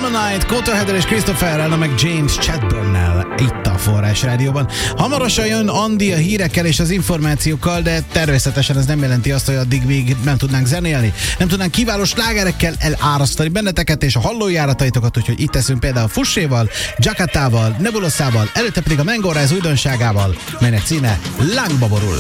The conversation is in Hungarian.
Summer Night, Coulter és Christopherrel, meg James Chadburn-nel itt a Forrás Rádióban. Hamarosan jön Andi a hírekkel és az információkkal, de természetesen ez nem jelenti azt, hogy addig még nem tudnánk zenélni. Nem tudnánk kiváló slágerekkel elárasztani benneteket és a hallójárataitokat, úgyhogy itt teszünk például Fusséval, Jakatával, Nebulosával, előtte pedig a Mengóráz újdonságával, melynek címe Lángba borul.